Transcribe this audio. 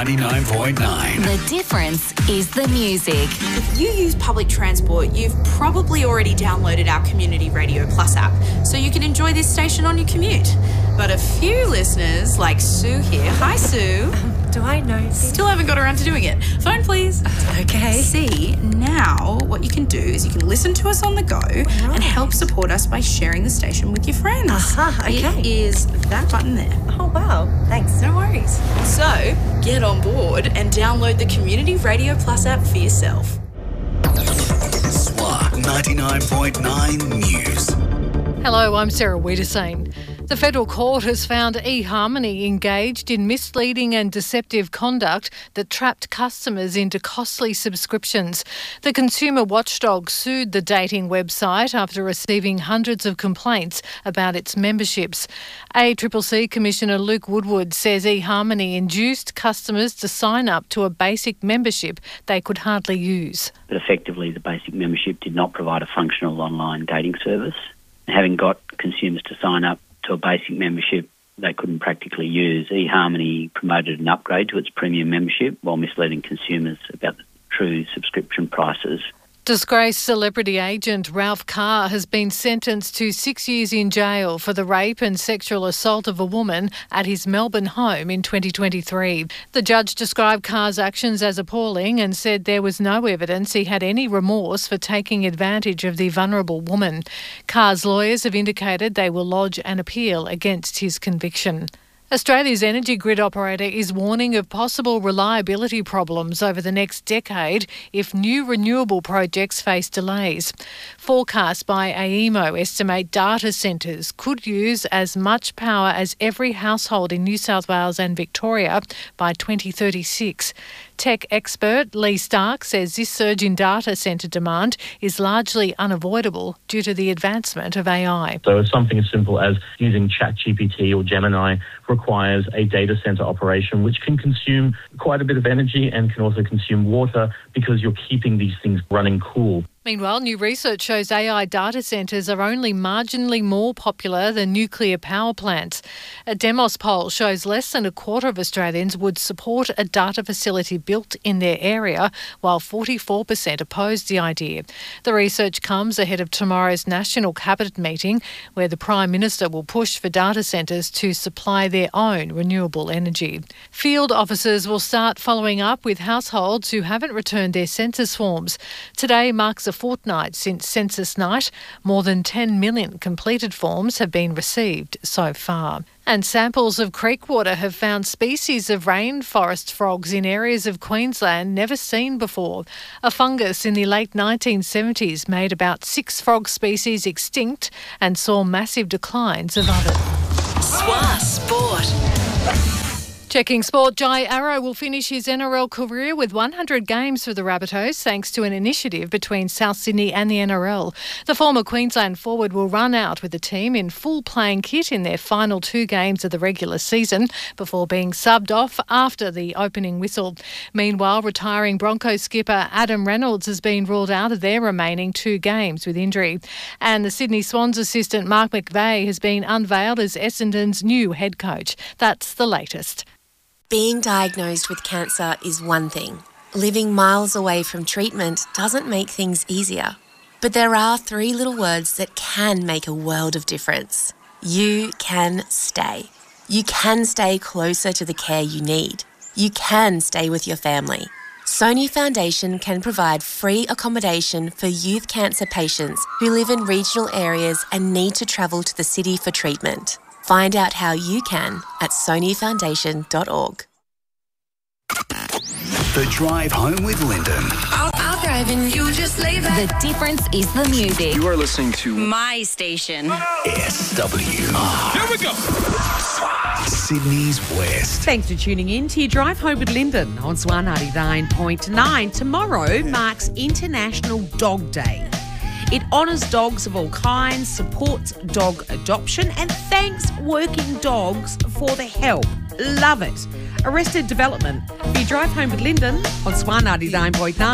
99.9. The difference is the music. If you use public transport, you've probably already downloaded our Community Radio Plus app, so you can enjoy this station on your commute. But a few listeners, like Sue here, hi Sue. Do I know? Still haven't got around to doing it. Phone please. Okay. See, now what you can do is you can listen to us on the go and help support us by sharing the station with your friends. Okay. It is that button there. Oh, wow. Thanks. No worries. So, get on board and download the Community Radio Plus app for yourself. SWA 99.9 News. Hello, I'm Sarah Wiedersane. The Federal Court has found eHarmony engaged in misleading and deceptive conduct that trapped customers into costly subscriptions. The consumer watchdog sued the dating website after receiving hundreds of complaints about its memberships. ACCC Commissioner Luke Woodward says eHarmony induced customers to sign up to a basic membership they could hardly use. But effectively, the basic membership did not provide a functional online dating service. Having got consumers to sign up to a basic membership they couldn't practically use, eHarmony promoted an upgrade to its premium membership while misleading consumers about the true subscription prices. Disgraced celebrity agent Ralph Carr has been sentenced to 6 years in jail for the rape and sexual assault of a woman at his Melbourne home in 2023. The judge described Carr's actions as appalling and said there was no evidence he had any remorse for taking advantage of the vulnerable woman. Carr's lawyers have indicated they will lodge an appeal against his conviction. Australia's energy grid operator is warning of possible reliability problems over the next decade if new renewable projects face delays. Forecasts by AEMO estimate data centres could use as much power as every household in New South Wales and Victoria by 2036. Tech expert Lee Stark says this surge in data centre demand is largely unavoidable due to the advancement of AI. So something as simple as using ChatGPT or Gemini requires a data centre operation which can consume quite a bit of energy and can also consume water because you're keeping these things running cool. Meanwhile, new research shows AI data centres are only marginally more popular than nuclear power plants. A Demos poll shows less than a quarter of Australians would support a data facility built in their area, while 44% oppose the idea. The research comes ahead of tomorrow's National Cabinet meeting, where the Prime Minister will push for data centres to supply their own renewable energy. Field officers will start following up with households who haven't returned their census forms. Today marks a fortnight since census night. More than 10 million completed forms have been received so far. And samples of creek water have found species of rainforest frogs in areas of Queensland never seen before. A fungus in the late 1970s made about 6 frog species extinct and saw massive declines of others. SWA Sport. Checking sport, Jai Arrow will finish his NRL career with 100 games for the Rabbitohs thanks to an initiative between South Sydney and the NRL. The former Queensland forward will run out with the team in full playing kit in their final 2 games of the regular season before being subbed off after the opening whistle. Meanwhile, retiring Broncos skipper Adam Reynolds has been ruled out of their remaining 2 games with injury. And the Sydney Swans assistant Mark McVeigh has been unveiled as Essendon's new head coach. That's the latest. Being diagnosed with cancer is one thing. Living miles away from treatment doesn't make things easier. But there are 3 little words that can make a world of difference. You can stay. You can stay closer to the care you need. You can stay with your family. Sony Foundation can provide free accommodation for youth cancer patients who live in regional areas and need to travel to the city for treatment. Find out how you can at sonyfoundation.org. The Drive Home with Lyndon. I'll drive and you just lay back. The difference is the music. You are listening to My station. SWR. Here we go. Sydney's West. Thanks for tuning in to your Drive Home with Lyndon on SWA 99.9. Tomorrow marks International Dog Day. It honours dogs of all kinds, supports dog adoption and thanks working dogs for the help. Love it. Arrested Development. You Drive Home with Lyndon on SWA 99.9.